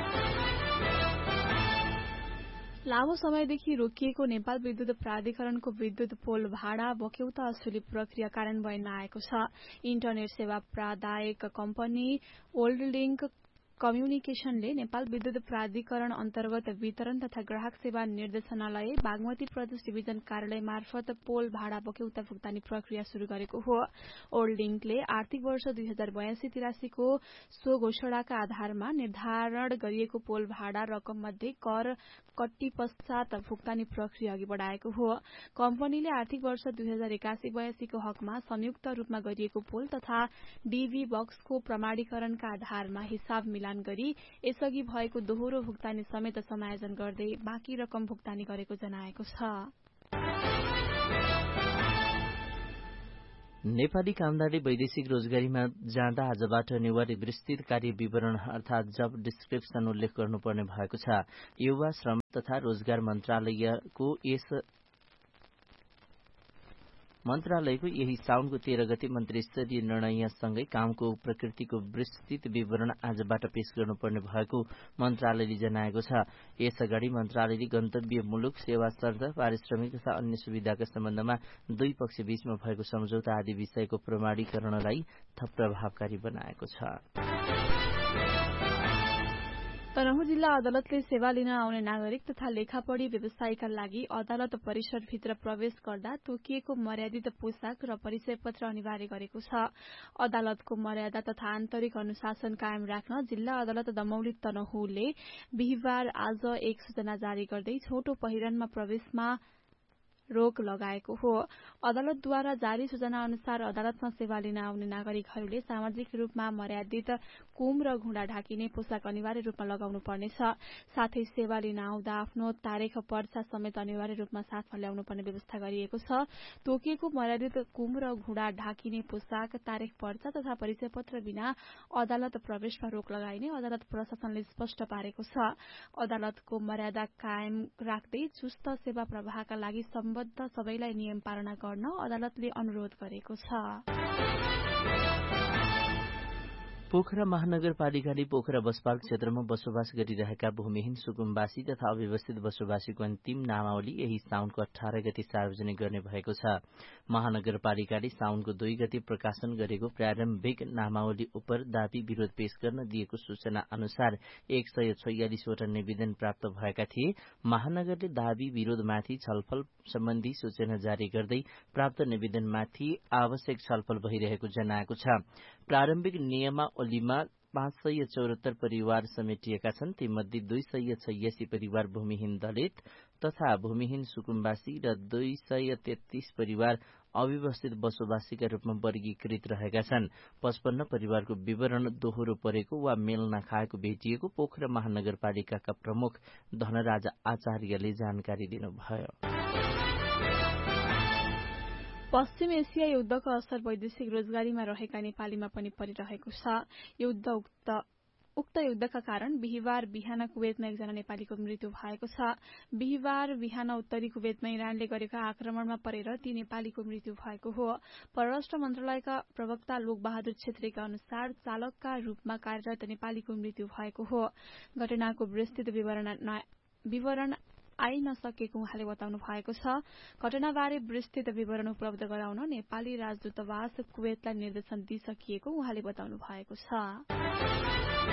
लामो समयदेखि रोकिएको नेपाल विद्युत प्राधिकरणको विद्युत पोल भाडा बक्यौता असुली प्रक्रिया कार्यान्वयनमा आएको छ। इन्टरनेट सेवा प्रदायक कम्पनी ओल्ड लिंक कम्युनिकेशनले नेपाल विद्युत प्राधिकरण अन्तर्गत वितरण तथा ग्राहक सेवा निर्देशनालय बागमती प्रदेश डिभिजन कार्यालय मार्फत पोल भाडा बक्यौता भुक्तानी प्रक्रिया शुरू गरेको हो। ओल्ड लिंकले आर्थिक वर्ष दुई हजार बयासी तिरासीको सो घोषणाका आधारमा निर्धारण गरिएको पोल भाडा रकम मध्ये कर कट्टी पश्चात भुक्तानी प्रक्रिया अघि बढ़ाएको हो। कम्पनीले आर्थिक वर्ष दुई हजार एकासी बयासीको हकमा संयुक्त रूपमा गरिएको पोल तथा डीबी बक्सको प्रमाणीकरणका आधारमा हिसाब मिलान गरी यसअघि भएको दोहोरो भुक्तानी समेत समायोजन गर्दै बाँकी रकम भुक्तानी गरेको जनाएको छ। नेपाली कामदारले वैदेशिक रोजगारीमा जाँदा आजबाट अनिवार्य विस्तृत कार्य विवरण अर्थात जब डिस्क्रिप्सन उल्लेख गर्नुपर्ने भएको छ। युवा श्रम तथा रोजगार मन्त्रालयको यस मन्त्रालयको यही साउनको तेह्र गते मन्त्री स्तरीय निर्णयसँगै कामको प्रकृतिको विस्तृत विवरण आजबाट पेश गर्नुपर्ने भएको मन्त्रालयले जनाएको छ। यसअगाडि मन्त्रालयले गन्तव्य मुलुक, सेवा शर्त, पारिश्रमिक तथा अन्य सुविधाका सम्बन्धमा दुई पक्ष बीचमा भएको सम्झौता आदि विषयको प्रमाणीकरणलाई थप प्रभावकारी बनाएको छ। तनहुँ जिल्ला अदालतले सेवा लिन आउने नागरिक तथा लेखापढी व्यवसायीका लागि अदालत परिसरभित्र प्रवेश गर्दा तोकिएको मर्यादित पोसाक र परिचय पत्र अनिवार्य गरेको छ। अदालतको मर्यादा तथा आन्तरिक अनुशासन कायम राख्न जिल्ला अदालत दमौली तनहुँले बिहिबार आज एक सूचना जारी गर्दै छोटो पहिरनमा प्रवेशमा रोक लगाएको हो। अदालतद्वारा जारी सूचना अनुसार अदालतमा सेवा लिन आउने नागरिकहरूले सामाजिक रूपमा मर्यादित कुम र घुँडा ढाकिने पोसाक अनिवार्य रूपमा लगाउनु पर्नेछ। साथै सेवा लिन आउँदा आफ्नो तारिख पर्चा समेत अनिवार्य रूपमा साथमा ल्याउनु पर्ने व्यवस्था गरिएको छ। तोकिएको मर्यादित कुम र घुँडा ढाकिने पोसाक, तारिख पर्चा तथा परिचय पत्र बिना अदालत प्रवेशमा रोक लगाइने अदालत प्रशासनले स्पष्ट पारेको छ। अदालतको मर्यादा कायम राख्दै चुस्त सेवा प्रवाहका लागि सम्बद्ध सबैलाई नियम पालना गर्न अदालतले अनुरोध गरेको छ। पोखरा महानगरपालिकाले पोखरा बसपाल क्षेत्रमा बसोबास गरिरहेका भूमिहीन सुकुम्बासी तथा अव्यवस्थित बसोबासीको अन्तिम नामावली यही साउनको अठार गते सार्वजनिक गर्ने भएको छ। महानगरपालिकाले साउनको दुई गते प्रकाशन गरेको प्रारम्भिक नामावली उप दावी विरोध पेश गर्न दिएको सूचना अनुसार एक सय छयालिसवटा निवेदन प्राप्त भएका थिए। महानगरले दावी विरोधमाथि छलफल सम्बन्धी सूचना जारी गर्दै प्राप्त निवेदनमाथि आवश्यक छलफल भइरहेको जनाएको छ। प्रारम्भिक नियमावलीमा पाँच सय चौहत्तर परिवार समेटिएका छन्। तीमध्ये दुई सय छयासी परिवार भूमिहीन दलित तथा भूमिहीन सुकुम्बासी र दुई सय तेत्तीस परिवार अव्यवस्थित बसोबासीका रूपमा वर्गीकृत रहेका छन्। पचपन्न परिवारको विवरण दोहोरो परेको वा मेल नखाएको भेटिएको पोखरा महानगरपालिकाका प्रमुख धनराज आचार्यले जानकारी दिनुभयो। पश्चिम एसिया युद्धको असर वैदेशिक रोजगारीमा रहेका नेपालीमा पनि परिरहेको छ। युद्ध उक्त उक्त युद्धका कारण बिहिबार बिहान कुवेतमा एकजना नेपालीको मृत्यु भएको छ। बिहिबार बिहान उत्तरी कुवेतमा इरानले गरेका आक्रमणमा परेर ती नेपालीको मृत्यु भएको हो। परराष्ट्र मन्त्रालयका प्रवक्ता लोकबहादुर छेत्रीका अनुसार चालकका रूपमा कार्यरत नेपालीको मृत्यु भएको हो। घटनाको विस्तृत विवरण विवरण आइ नसकेको उहाँले बताउनु भएको छ। घटनाबारे विस्तृत विवरण उपलब्ध गराउन नेपाली राजदूतावास कुवेतलाई निर्देशन दिइसकिएको उहाँले बताउनु भएको छ।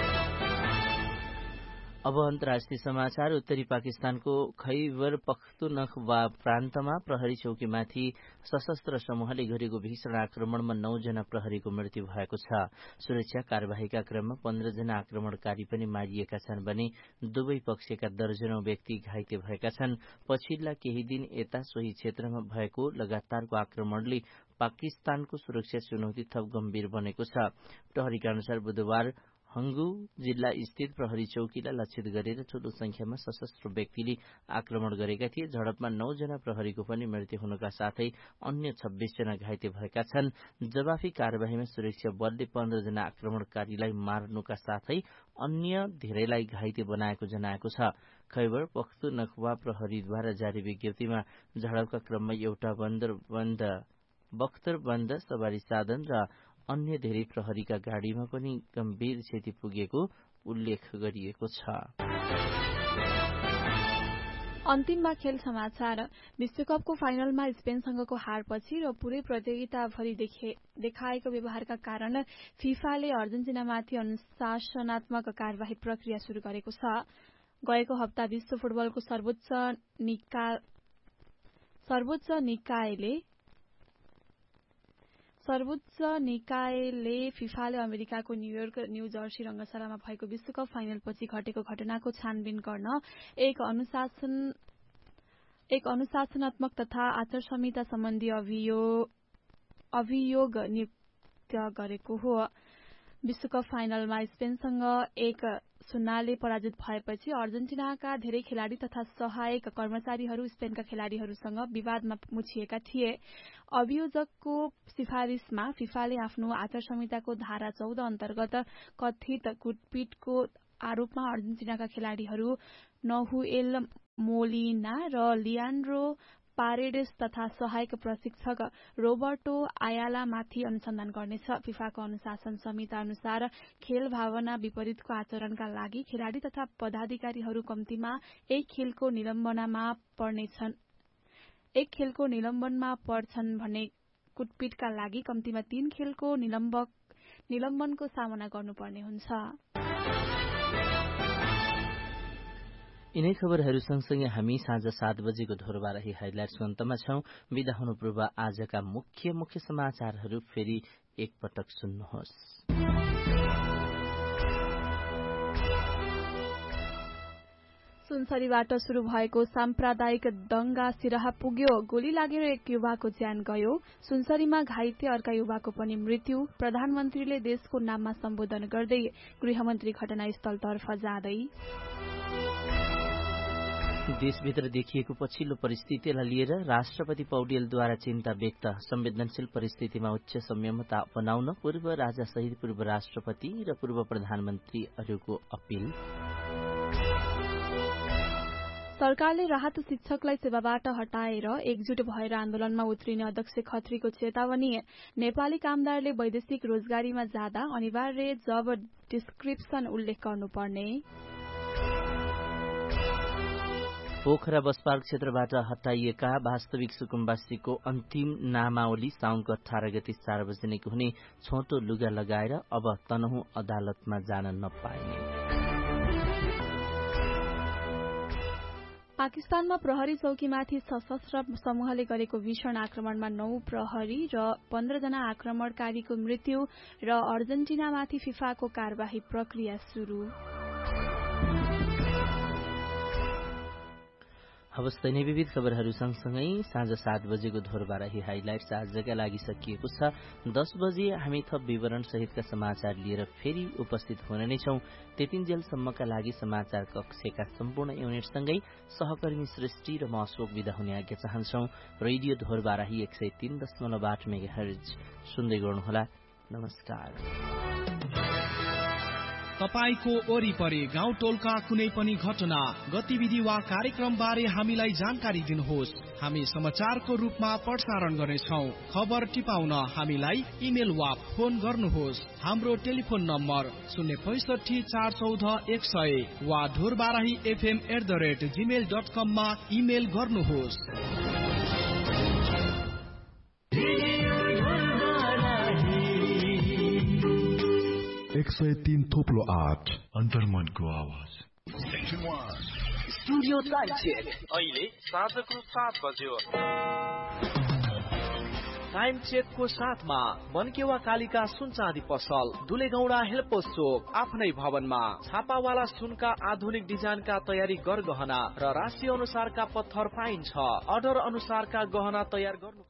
अब अन्तर्राष्ट्रिय समाचार। उत्तरी पाकिस्तानको खैबर पख्तुनख्वा प्रान्तमा प्रहरी चौकीमाथि सशस्त्र समूहले गरेको भीषण आक्रमणमा नौजना प्रहरीको मृत्यु भएको छ। सुरक्षा कार्यवाहीका क्रममा पन्ध्रजना आक्रमणकारी पनि मारिएका छन् भने दुवै पक्षका दर्जनौं व्यक्ति घाइते भएका छन्। पछिल्ला केही दिन यता सोही क्षेत्रमा भएको लगातारको आक्रमणले पाकिस्तानको सुरक्षा चुनौती थप गम्भीर बनेको छ। प्रहरीका अनुसार बुधबार हंगू जिल्ला स्थित प्रहरी चौकीलाई लक्षित गरेर ठूलो संख्यामा सशस्त्र व्यक्तिले आक्रमण गरेका थिए। झडपमा नौजना प्रहरीको पनि मृत्यु हुनुका साथै अन्य छब्बीस जना घाइते भएका छन्। जवाफी कार्यवाहीमा सुरक्षा बलले पन्ध्रजना आक्रमणकारीलाई मार्नुका साथै अन्य धेरैलाई घाइते बनाएको जनाएको छ। खैबर पख्तुनख्वा प्रहरीद्वारा जारी विज्ञप्तिमा झडपका क्रममा एउटा बन्दर बन्द बख्तर बन्द सवारी साधन र अन्य धेरै प्रहरीका गाड़ीमा पनि गम्भीर क्षति पुगेको उल्लेख गरिएको छ। अन्तिममा खेल समाचार। विश्वकपको फाइनलमा स्पेनसँगको हारपछि र पूरै प्रतियोगिताभरि देखाएको व्यवहारका कारण फिफाले अर्जेन्टिनामाथि अनुशासनात्मक कार्यवाही प्रक्रिया शुरू गरेको छ। गएको हप्ता विश्व फुटबलको सर्वोच्च निकाय सर्वोच्च निकायले सर्वोच्च निकायले फिफाले अमेरिकाको न्यूयोर्क न्यू जर्सी रंगशालामा भएको विश्वकप फाइनलपछि घटेको घटनाको छानबिन गर्न एक अनुशासन एक अनुशासनात्मक तथा आचार संहिता सम्बन्धी अभियोग अभियोग नियुक्त गरेको हो। विश्वकप फाइनलमा स्पेनसँग एक शून्यले पराजित भएपछि अर्जेन्टिनाका धेरै खेलाड़ी तथा सहायक कर्मचारीहरू स्पेनका खेलाड़ीहरूसँग विवादमा मुछिएका थिए। अभियोजकको सिफारिशमा फिफाले आफ्नो आचार संहिताको धारा चौध अन्तर्गत कथित कुटपिटको आरोपमा अर्जेन्टिनाका खेलाड़ीहरू नहुएल मोलिना र लियान्ड्रो पारेडेस तथा सहायक प्रशिक्षक रोबर्टो आयालामाथि अनुसन्धान गर्नेछ। फिफाको अनुशासन संहिता अनुसार खेल भावना विपरीतको आचरणका लागि खेलाड़ी तथा पदाधिकारीहरू कम्तीमा एक खेलको निलम्बनमा पर्नेछन् एक खेलको निलम्बनमा पर्छन् भने कुटपिटका लागि कम्तीमा तीन खेलको निलम्बक निलम्बनको सामना गर्नुपर्ने हुन्छ। यिनै खबरहरू सँगसँगै हामी साँझ सात बजेको ढोरबाराही हाइलाइट्सको अन्तमा छौं। विदा हुनु पूर्व आजका मुख्य मुख्य समाचारहरू फेरि एकपटक सुन्नुहोस्। सुनसरीबाट शुरू भएको साम्प्रदायिक दंगा सिराहा पुग्यो। गोली लागेर एक युवाको ज्यान गयो। सुनसरीमा घाइते अर्का युवाको पनि मृत्यु। प्रधानमन्त्रीले देशको नाममा सम्बोधन गर्दै गृहमन्त्री घटनास्थलतर्फ जाँदै देशभित्र देखिएको पछिल्लो परिस्थितिलाई लिएर राष्ट्रपति पौडेलद्वारा चिन्ता व्यक्त। संवेदनशील परिस्थितिमा उच्च संयमता अपनाउन पूर्व राजा सहित पूर्व राष्ट्रपति र पूर्व प्रधानमन्त्रीहरूको अपील। सरकारले राहत शिक्षकलाई सेवाबाट हटाएर एकजुट भएर आन्दोलनमा उत्रिने अध्यक्ष खत्रीको चेतावनी। नेपाली कामदारले वैदेशिक रोजगारीमा जाँदा अनिवार्य जब डिस्क्रिप्सन उल्लेख गर्नुपर्ने। पोखरा बसपार्क क्षेत्रबाट हटाइएका वास्तविक सुकुम्बासीको अन्तिम नामावली साउनको अठार गते सार्वजनिक हुने। छोटो लुगा लगाएर अब तनहुँ अदालतमा जान नपाइने। पाकिस्तानमा प्रहरी चौकीमाथि सशस्त्र समूहले गरेको भीषण आक्रमणमा नौ प्रहरी र पन्ध्र जना आक्रमणकारीको मृत्यु र अर्जेन्टिनामाथि फिफाको कार्यवाही प्रक्रिया शुरू। अवस्था नै विविध खबरहरू सँगसँगै साँझ सात बजेको धोरबाराही हाइलाइट्स आजका लागि सकिएको छ। दस बजे हामी थप विवरण सहितका समाचार लिएर फेरि उपस्थित हुने नै छौं। त्यतिन्जेलसम्मका लागि समाचार कक्षका सम्पूर्ण युनिटसँगै सहकर्मी सृष्टि र म अशोक विदा हुने आज्ञा चाहन्छौं। रेडियो धोरबाराही एक सय तीन दशमलव आठ मेगा हर्ज सुन्दै गर्नुहोला। नमस्कार। तपाईको वरिपरि गाउँ टोलका कुनै पनि घटना गतिविधि वा कार्यक्रम बारे हामीलाई जानकारी दिनुहोस्। हामी समाचारको रूपमा प्रसारण गर्नेछौं। खबर टिपाउन हामीलाई इमेल वा फोन गर्नुहोस्। हाम्रो टेलिफोन नम्बर शून्य पैसठी चार चौध एक सय वा Dhorbarahi FM at the rate Gmail dot कममा इमेल गर्नुहोस्। एक सय तीन थोप्लो आठ अन्तर्मनको आवाज। स्टुडियो टाइम चेक अहिले साँझको सात बज्यो। टाइम चेकको साथमा मनकेवा कालिका सुन चाँदी पसल दुलेगौडा हेल्पोस चोक आफ्नै भवनमा छापावाला सुनका आधुनिक डिजाइनका तयारी गरगहना र राशि अनुसारका पत्थर पाइन्छ। अर्डर अनुसारका गहना तयार गर्नु।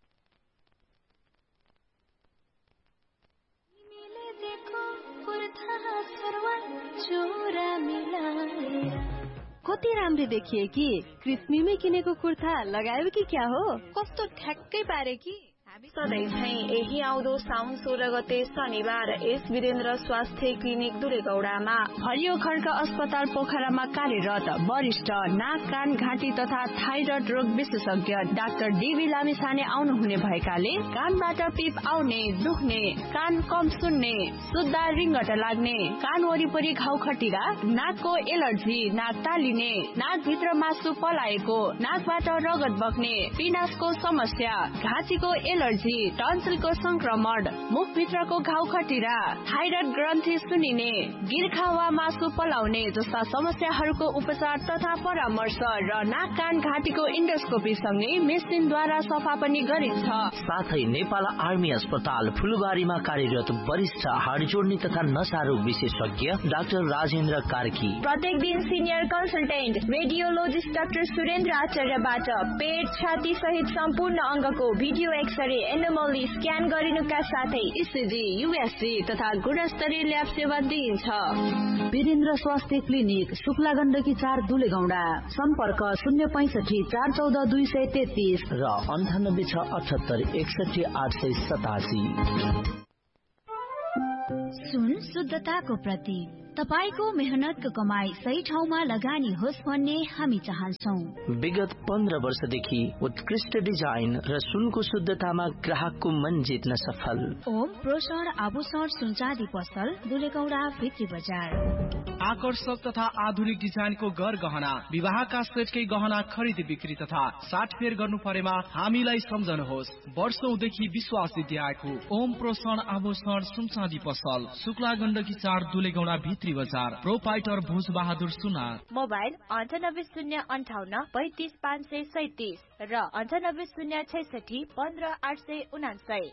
कति राम्री देखिए कि कृष्णीमै किनेको कुर्ता लगायो कि क्या हो? कस्तो ठ्याक्कै पारे कि सधैँ चाहिँ यही आउँदो साउन सोह्र गते शनिबार एस वीरेन्द्र स्वास्थ्य क्लिनिक दुलेगौडामा हरियो खड्का अस्पताल पोखरामा कार्यरत वरिष्ठ नाक कान घाँटी तथा थाइरोइड रोग विशेषज्ञ डाक्टर डीबी लामिछाने आउनुहुने भएकाले कानबाट पिप आउने, दुख्ने, कान कम सुन्ने, सुत्दा रिङ्गट लाग्ने, कान वरिपरि घाउ खटिरा, नाकको एलर्जी, नाक तालिने, नाकभित्र मासु पलाएको, नाकबाट रगत बग्ने, पिनासको समस्या, घाँटीको एलर्जी, टन्सिलको संक्रमण, मुखभित्रको घाउ खटिरा, थाइरोइड ग्रन्थि सुनिने, गिर्खा वा मासु पलाउने जस्ता समस्याहरूको उपचार तथा परामर्श र नाक कान घाँटीको इन्डोस्कोपी सँगै मेसिनद्वारा सफा पनि गरिन्छ। साथै नेपाल आर्मी अस्पताल फुलबारीमा कार्यरत वरिष्ठ हाड जोड्ने तथा नसा रोग विशेषज्ञ डाक्टर राजेन्द्र कार्की प्रत्येक दिन senior consultant radiologist doctor Surendra आचार्यबाट पेट छाती सहित सम्पूर्ण अङ्गको भिडियो एक्सरे एनोमली स्क्यान गरिनुका साथै इसिजी, युएसजी तथा गुणस्तरीय ल्याब सेवा दिइन्छ। वीरेन्द्र स्वास्थ्य क्लिनिक शुक्ला गण्डकी चार दुलेगौडा। सम्पर्क शून्य पैंसठी चार चौध दुई सय तेत्तीस र अन्ठानब्बे छ अठहत्तर एकसठी आठ सय सतासी। सुन शुद्धताको प्रतीक। तपाईको मेहनतको कमाई सही ठाउँमा लगानी होस् भन्ने हामी चाहन्छौं। विगत पन्ध्र वर्षदेखि उत्कृष्ट डिजाइन र सुनको शुद्धतामा ग्राहकको मन जित्न सफल ओम प्रोषण आभूषण सुनचाँदी पसल दुलेगौडा भित्री बजार। आकर्षक तथा आधुनिक डिजाइनको गर गहना, विवाहका सेटकै गहना खरिद बिक्री तथा साटफेर गर्नु परेमा हामीलाई सम्झनुहोस्। वर्षौंदेखि विश्वास दिँदै आएको ओम प्रोषण आभूषण सुनचाँदी पसल शुक्ला गण्डकी चार दुलेगौडा भित्री बजार। प्रोपाइटर भोज बहादुर सुना। मोबाइल अन्ठानब्बे शून्य अन्ठाउन्न पैंतिस पाँच सय सैतिस र अन्ठानब्बे शून्य छैसठी पन्ध्र आठ सय उनासय।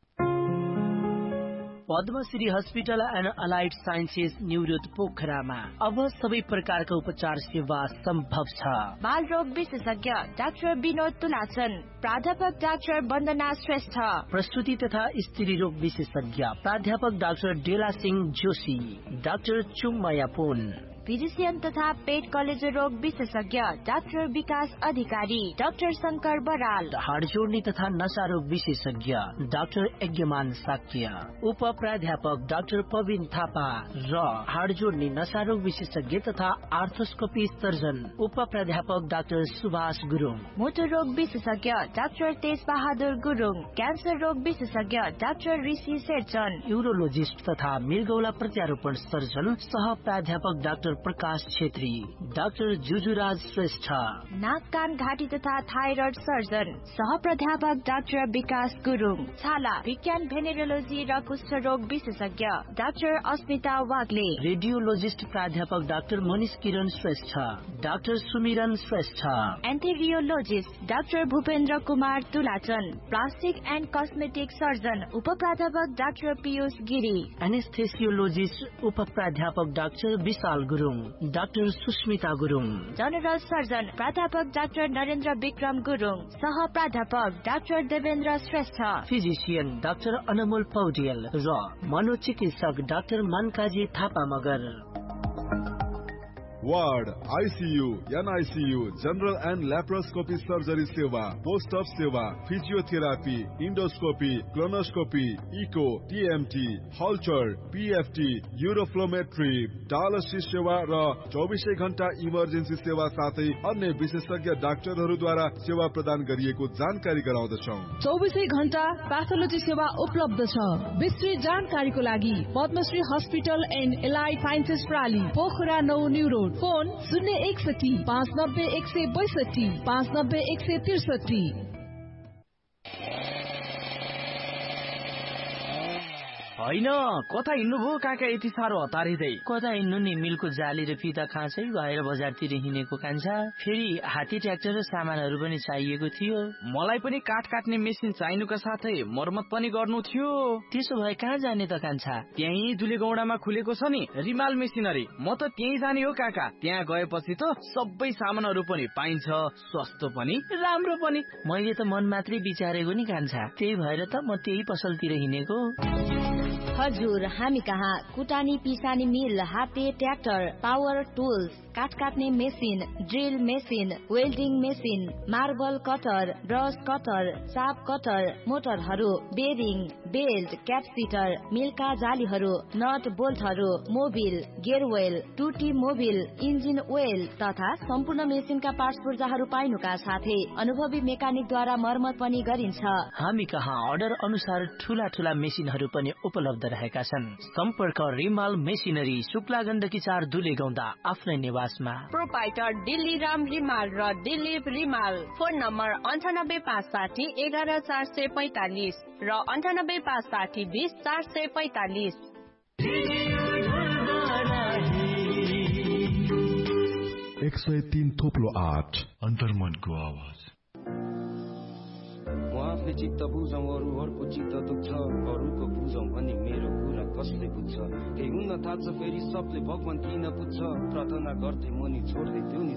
Padmashri hospital and allied sciences New Road पोखरामा अब सबै प्रकारका उपचार सेवा सम्भव छ। बाल रोग विशेषज्ञ डाक्टर विनोद तुलाचन, प्राध्यापक डाक्टर वन्दना श्रेष्ठ, प्रस्तुति तथा स्त्री रोग विशेषज्ञ प्राध्यापक डाक्टर डेला सिंह जोशी, डाक्टर चुङमाया पुन, फिजिशियन तथा पेट कलेजो रोग विशेषज्ञ डाक्टर विकास अधिकारी, डाक्टर शंकर बराल, हाड जोड्ने तथा नशा रोग विशेषज्ञ डाक्टर यज्ञमान साक्य, उप प्राध्यापक डाक्टर प्रवीण थापा र हाड जोड्ने नशा रोग विशेषज्ञ तथा आर्थोस्कोपी सर्जन उप प्राध्यापक डाक्टर सुभाष गुरुङ, मोटर रोग विशेषज्ञ डाक्टर तेज बहादुर गुरुङ, क्यान्सर रोग विशेषज्ञ डाक्टर ऋषि शेरचन, यूरोलोजिस्ट तथा मृगौला प्रत्यारोपण सर्जन सह प्राध्यापक डाक्टर प्रकाश छेत्री, डाक्टर जुजुराज श्रेष्ठ, नाक कान घाँटी तथा थाइरोइड सर्जन सह प्राध्यापक डाक्टर विकास गुरुङ, छाला विज्ञान भेनेरोलोजी र कुष्ठ रोग विशेषज्ञ डाक्टर अस्मिता वाग्ले, रेडियोलोजिस्ट प्राध्यापक डाक्टर मनिष किरण श्रेष्ठ, डाक्टर सुमिरन Shrestha, एन्थेरियोलोजिस्ट doctor Bhupendra Kumar तुलाचन, plastic and cosmetic surgeon उप प्राध्यापक डाक्टर पीयूष गिरी, एनेस्थेसियोलोजिस्ट उप प्राध्यापक डाक्टर विशाल Gurung, doctor Susmita Gurung, general surgeon प्राध्यापक डाक्टर नरेन्द्र विक्रम गुरुङ, सह प्राध्यापक doctor Devendra Shrestha, physician doctor अनमोल पौडेल र मनोचिकित्सक doctor मनकाजी Thapa Magar. Ward, ICU, NICU, general and laparoscopy surgery सेवा, पोस्ट अप सेवा, physiotherapy, endoscopy, colonoscopy, eco, TMT, हल्चर, PFT, uroflowmetry, dialysis सेवा र चौबिसै घण्टा इमर्जेन्सी सेवा साथै अन्य विशेषज्ञ डाक्टरहरूद्वारा सेवा प्रदान गरिएको जानकारी गराउँदछौँ। चौबिसै घण्टा प्याथोलोजी सेवा उपलब्ध छ। विस्तृत जानकारीको लागि Padmashri hospital and allied sciences प्राली, Pokhara नौ न्यू रोड, फोन शून्य एकसठी पाँच नब्बे एक सय बैसठी पाँच नब्बे एक सय त्रिसठी। होइन कता हिँड्नुभयो काका यति साह्रो हतारिँदै? कता हिँड्नु नि, मिलको जाली र फिता खाँचै भएर बजारतिर हिँडेको कान्छा। फेरि हात्ती ट्र्याक्टर र सामानहरू पनि चाहिएको थियो। मलाई पनि काठ काट्ने मेसिन चाहिनुका साथै मर्मत पनि गर्नु थियो। त्यसो भए कहाँ जाने त कान्छा? त्यही दुलेगौडामा खुलेको छ नि रिमाल मेसिनरी, म त त्यही जाने हो काका। त्यहाँ गएपछि त सबै सामानहरू पनि पाइन्छ, सस्तो पनि राम्रो पनि। मैले त मन मात्रै विचारेको नि कान्छा, त्यही भएर त म त्यही पसलतिर हिँडेको। हजुर, हामी कहाँ कुटानी पिसानी मिल, हाते ट्र्याक्टर, पावर टुल्स, काठ काट्ने machine, drill machine, welding machine, marble cutter, brush cutter, चाप cutter, मोटरहरू, bearing, belt, क्यापसिटर, Milcah जालीहरू, not बोल्टहरू, Mobil, गेयरवेल, टुटी मोबिल, इन्जिन ओइल तथा सम्पूर्ण मेसिनका पार्ट्स पूर्जाहरू पाइनुका साथै अनुभवी मेकानिकद्वारा मर्मत पनि गरिन्छ। हामी कहाँ अर्डर अनुसार ठूला ठूला मेसिनहरू पनि उपलब्ध रहेका छन्। सम्पर्क रिमाल मेसिनरी, शुक्ला गण्डकी चार दुले गौंडा, आफ्नै निवासमा। प्रोपाइटर दिल्ली राम रिमाल र दिलीप रिमाल। फोन नम्बर अन्ठानब्बे पाँच साठी एघार चार सय पैतालिस र अन्ठानब्बे पाँच साठी बिस चार सय पैतालिस। एक सय तीन थोप्लो आठ अन्तर्मनको आवाज। आफै चित्त बुझौँ अरूहरूको चित्त दुख्छ, अरूको बुझौँ भने मेरो कुरा कसले बुझ्छ? केही हुन थाल्छ फेरि सबले भगवान किन पुज्छ? प्रार्थना गर्दै मनी छोड्दै त्यो नि